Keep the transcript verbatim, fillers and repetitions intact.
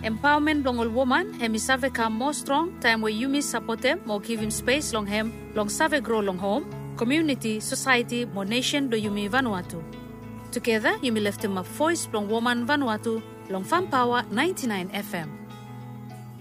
Empowerment long all woman, hemi save come more strong, time where you miss support them, more give him space long hem, long save grow long home, community, society, more nation do you me Vanuatu. Together, you me left him a voice long woman Vanuatu, long fan power ninety-nine F M.